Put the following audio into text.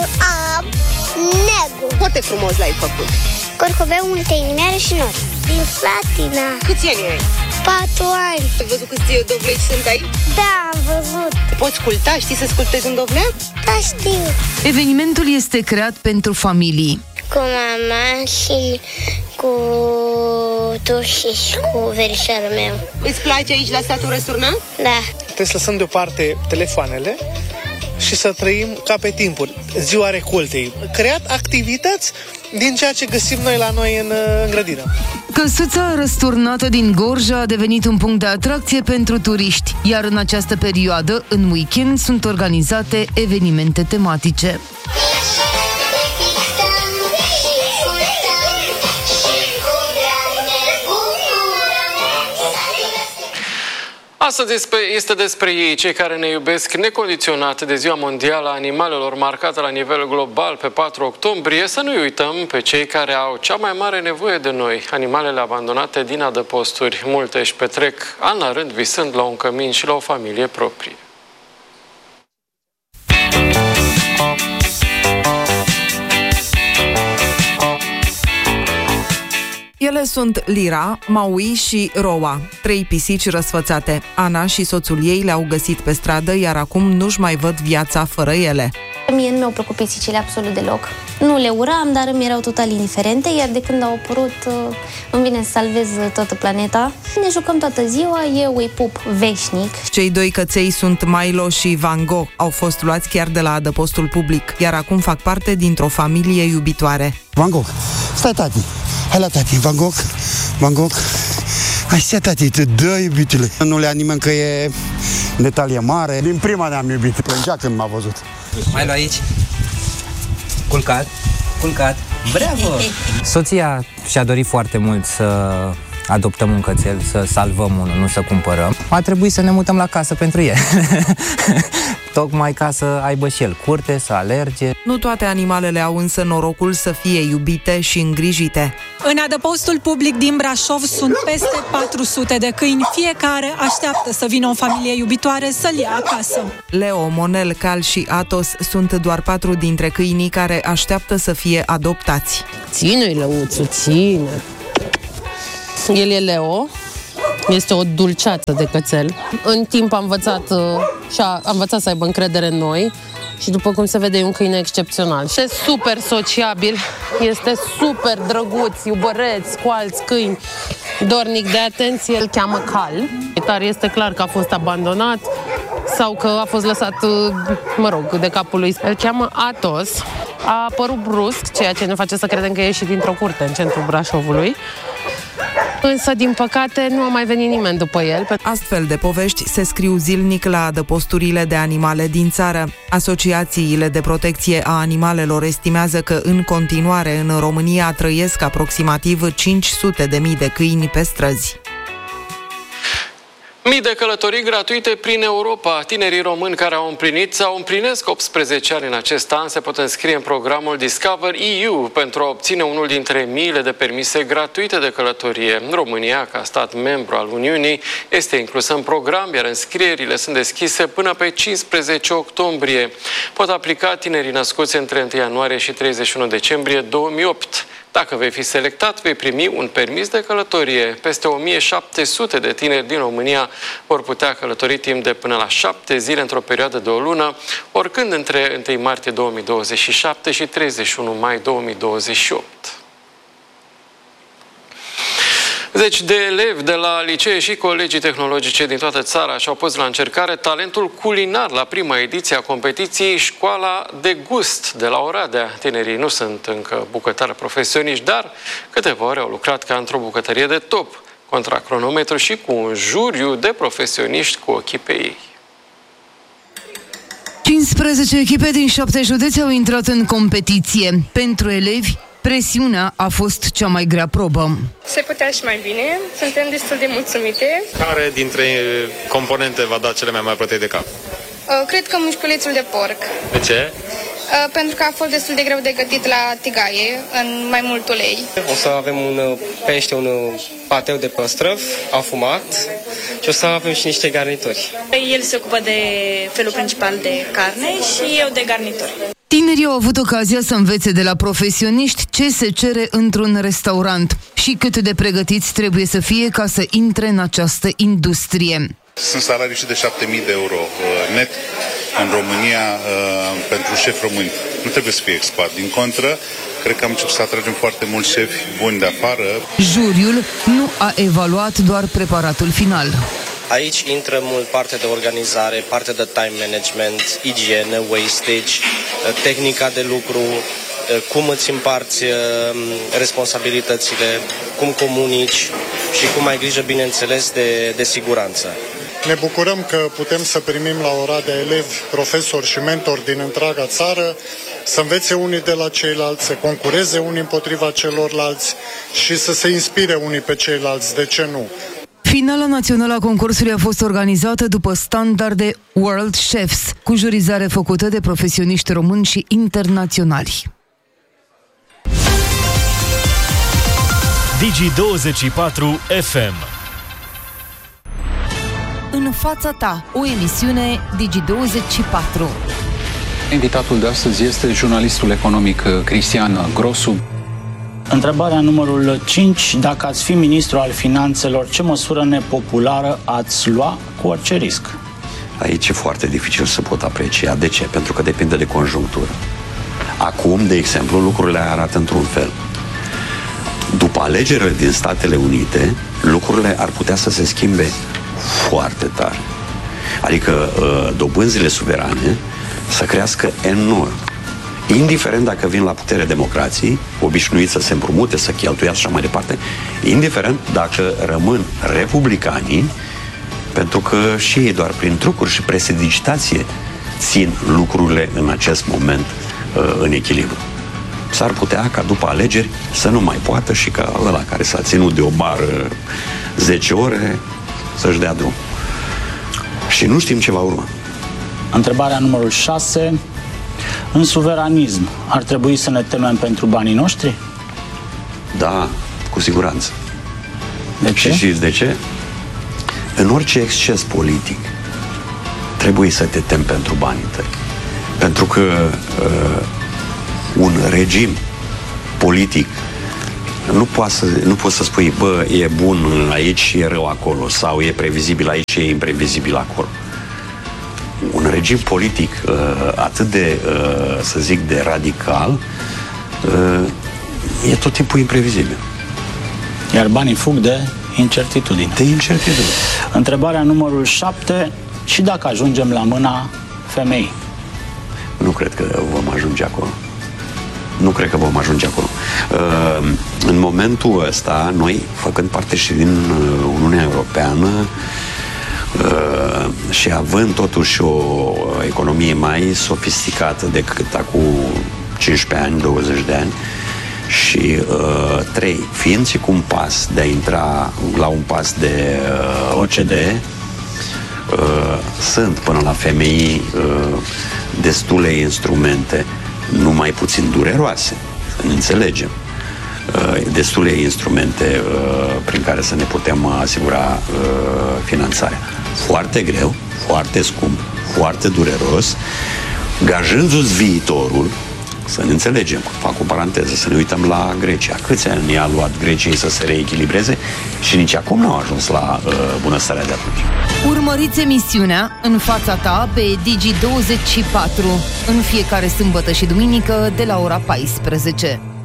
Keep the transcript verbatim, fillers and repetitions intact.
Am negru. Foarte frumos l-ai făcut. Curcubeu, multe inimioare și nori. Din Slatina. Câți ani ai? Patru ani. Ai văzut câți dovleci sunt aici? Da, am văzut. Poți sculpta? Știi să sculptezi un dovleac? Da, știu. Evenimentul este creat pentru familii. Cu mama și cu tu și cu verișorul meu. Îți place aici la satul Răsturnat? Da. Trebuie să lăsăm deoparte telefoanele și să trăim ca pe timpuri. Ziua recoltei. Creat activități din ceea ce găsim noi la noi în, în grădină. Căsuța răsturnată din Gorj a devenit un punct de atracție pentru turiști, iar în această perioadă, în weekend, sunt organizate evenimente tematice. Astăzi este despre ei, cei care ne iubesc necondiționat, de Ziua Mondială a Animalelor marcată la nivel global pe patru octombrie. Să nu uităm pe cei care au cea mai mare nevoie de noi, animalele abandonate din adăposturi. Multe își petrec an la rând visând la un cămin și la o familie proprie. Ele sunt Lira, Maui și Roa, trei pisici răsfățate. Ana și soțul ei le-au găsit pe stradă, iar acum nu-și mai văd viața fără ele. Mie nu mi-au plăcut pisicile absolut deloc. Nu le uram, dar îmi erau total indiferente, iar de când au apărut îmi vine să salvez toată planeta. Ne jucăm toată ziua, eu îi pup veșnic. Cei doi căței sunt Milo și Van Gogh. Au fost luați chiar de la adăpostul public, iar acum fac parte dintr-o familie iubitoare. Van Gogh, stai tati, hai la tati, Van Gogh, Van Gogh. Hai să tati, te dă, iubitule. Nu le-a nimeni că e de talie mare. Din prima ne-am iubit, plângea când m-a văzut. Mai lu aici. Culcat, culcat. Bravo! Soția și-a dorit foarte mult să adoptăm un cățel, să salvăm unul, nu să cumpărăm. A trebuit să ne mutăm la casă pentru el. Tocmai ca să aibă și el curte, să alerge. Nu toate animalele au însă norocul să fie iubite și îngrijite. În adăpostul public din Brașov sunt peste patru sute de câini. Fiecare așteaptă să vină o familie iubitoare să-l ia acasă. Leo, Monel, Cal și Atos sunt doar patru dintre câinii care așteaptă să fie adoptați. Ține-i, Lăuțu, ține! El e Leo, este o dulceață de cățel. În timp am învățat, și a, am învățat să aibă încredere în noi și după cum se vede e un câine excepțional. Și e super sociabil, este super drăguț, iubăreț cu alți câini, dornic de atenție. Îl cheamă Cal, dar este clar că a fost abandonat sau că a fost lăsat, mă rog, de capul lui. Îl cheamă Atos. A apărut brusc, ceea ce ne face să credem că e ieșit dintr-o curte în centrul Brașovului. Însă, din păcate, nu a mai venit nimeni după el. Astfel de povești se scriu zilnic la adăposturile de animale din țară. Asociațiile de protecție a animalelor estimează că în continuare în România trăiesc aproximativ cinci sute de mii de câini pe străzi. Mii de călătorii gratuite prin Europa. Tinerii români care au împlinit sau împlinesc optsprezece ani în acest an se pot înscrie în programul Discover E U pentru a obține unul dintre miile de permise gratuite de călătorie. România, ca stat membru al Uniunii, este inclusă în program, iar înscrierile sunt deschise până pe cincisprezece octombrie. Pot aplica tinerii născuți între întâi ianuarie și treizeci și unu decembrie două mii opt. Dacă vei fi selectat, vei primi un permis de călătorie. Peste o mie șapte sute de tineri din România vor putea călători timp de până la șapte zile într-o perioadă de o lună, oricând între întâi martie două mii douăzeci și șapte și treizeci și unu mai două mii douăzeci și opt. Zeci de elevi de la licee și colegii tehnologice din toată țara și-au pus la încercare talentul culinar la prima ediție a competiției Școala de Gust de la Oradea. Tinerii nu sunt încă bucătari profesioniști, dar câteva ore au lucrat ca într-o bucătărie de top, contra cronometru și cu un juriu de profesioniști cu ochii pe ei. cincisprezece echipe din șapte județe au intrat în competiție. Pentru elevi, presiunea a fost cea mai grea probă. Se putea și mai bine, suntem destul de mulțumite. Care dintre componente va da cele mai mari bătăi de cap? Uh, cred că mușculețul de porc. De ce? Uh, pentru că a fost destul de greu de gătit la tigaie, în mai mult ulei. O să avem un pește, un pateu de păstrăv afumat și o să avem și niște garnituri. El se ocupă de felul principal de carne și eu de garnituri. Tinerii au avut ocazia să învețe de la profesioniști ce se cere într-un restaurant și cât de pregătiți trebuie să fie ca să intre în această industrie. Sunt salarii și de șapte mii de euro net în România pentru șefi români. Nu trebuie să fie expat. Din contră, cred că am început să atragem foarte mulți șefi buni de afară. Juriul nu a evaluat doar preparatul final. Aici intră mult parte de organizare, parte de time management, igienă, wastage, tehnica de lucru, cum îți împarți responsabilitățile, cum comunici și cum ai grijă, bineînțeles, de, de siguranță. Ne bucurăm că putem să primim la Oradea elevi, profesori și mentori din întreaga țară, să învețe unii de la ceilalți, să concureze unii împotriva celorlalți și să se inspire unii pe ceilalți. De ce nu? Finala națională a concursului a fost organizată după standarde World Chefs, cu jurizare făcută de profesioniști români și internaționali. Digi douăzeci și patru F M. În fața ta, o emisiune Digi douăzeci și patru. Invitatul de astăzi este jurnalistul economic Cristian Grosu. Întrebarea numărul cinci. Dacă ați fi ministru al finanțelor, ce măsură nepopulară ați lua cu orice risc? Aici e foarte dificil să pot aprecia. De ce? Pentru că depinde de conjunctură. Acum, de exemplu, lucrurile arată într-un fel. După alegerile din Statele Unite, lucrurile ar putea să se schimbe foarte tare. Adică dobânzile suverane să crească enorm. Indiferent dacă vin la putere democrații, obișnuiți să se împrumute, să cheltuiască și așa mai departe, indiferent dacă rămân republicanii, pentru că și ei doar prin trucuri și prestidigitație țin lucrurile în acest moment uh, în echilibru. S-ar putea ca după alegeri să nu mai poată și ca ăla care s-a ținut de o bară zece ore să-și dea drum. Și nu știm ce va urma. Întrebarea numărul șase. În suveranism, ar trebui să ne temem pentru banii noștri? Da, cu siguranță. De ce? Și știți de ce? În orice exces politic trebuie să te temi pentru banii tăi. Pentru că uh, un regim politic nu poate să, nu poți să spui, bă, e bun aici și e rău acolo, sau e previzibil aici și e imprevizibil acolo. Un regim politic uh, atât de, uh, să zic, de radical uh, e tot timpul imprevizibil. Iar banii fug de incertitudine. De incertitudine. Întrebarea numărul șapte. Și dacă ajungem la mâna femeii? Nu cred că vom ajunge acolo. Nu cred că vom ajunge acolo. Uh, în momentul ăsta, noi, făcând parte și din Uniunea Europeană, Uh, și având totuși o economie mai sofisticată decât acum cincisprezece ani, douăzeci de ani și uh, trei, fiind și cu un pas de a intra la un pas de uh, O C D E, uh, sunt până la femei uh, destule instrumente, nu mai puțin dureroase, să ne înțelegem, uh, destule instrumente uh, prin care să ne putem asigura uh, finanțarea. Foarte greu, foarte scump, foarte dureros, gajându-ți viitorul, să ne înțelegem, fac o paranteză, să ne uităm la Grecia. Câți ani i-a luat Greciei să se reechilibreze și nici acum n-au ajuns la uh, bunăstarea de atunci. Urmăriți emisiunea În fața ta pe Digi douăzeci și patru în fiecare sâmbătă și duminică de la ora paisprezece.